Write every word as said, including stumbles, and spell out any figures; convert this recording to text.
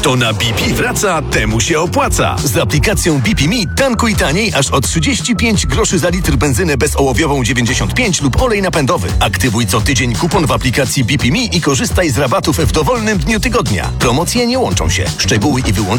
Kto na B P wraca, temu się opłaca. Z aplikacją B P Me tankuj taniej aż o trzydzieści pięć groszy za litr benzynę bezołowiową dziewięćdziesiąt pięć lub olej napędowy. Aktywuj co tydzień kupon w aplikacji B P Me i korzystaj z rabatów w dowolnym dniu tygodnia. Promocje nie łączą się. Szczegóły i wyłączenia